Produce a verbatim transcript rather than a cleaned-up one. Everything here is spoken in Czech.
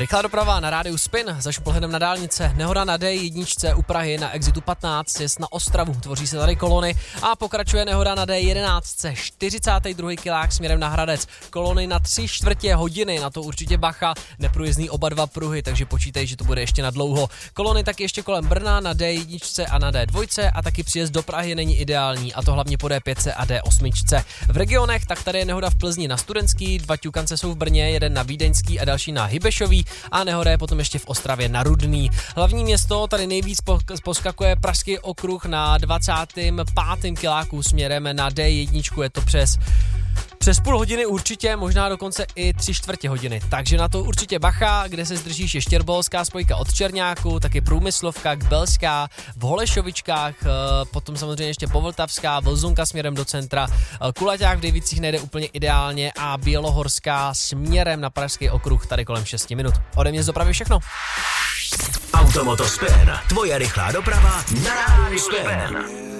Rychlá doprava na rádiu Spin, za šplhnem na dálnice, nehoda na D jedna u Prahy na exitu patnáct, jest na Ostravu, tvoří se tady kolony a pokračuje nehoda na D jedenáct, čtyřicátý druhý kilák směrem na Hradec, kolony na tři čtvrtě hodiny, na to určitě bacha, neprůjezdný oba dva pruhy, takže počítej, že to bude ještě na dlouho. Kolony taky ještě kolem Brna na D jedna a na D dva a taky příjezd do Prahy není ideální, a to hlavně po D pět a D osm. V regionech tak tady je nehoda v Plzni na Studentský, dva ťukance jsou v Brně, jeden na Vídeňský a další na Hybešový a nehoda je potom ještě v Ostravě na Rudný. Hlavní město tady nejvíc poskakuje Pražský okruh na dvacátém pátém kiláku směrem na D jedna, je to přes Přes půl hodiny určitě, možná dokonce i tři čtvrtě hodiny. Takže na to určitě bacha, kde se zdržíš je Štěrbolská spojka od Černáku, taky Průmyslovka, Kbelská, v Holešovičkách, potom samozřejmě ještě Povltavská, Vlzunka směrem do centra, Kulaťák v Dejvicích nejde úplně ideálně a Bělohorská směrem na Pražský okruh tady kolem šest minut. Ode mě z dopravy všechno. Automoto Spin, tvoje rychlá doprava na rádiu Spin.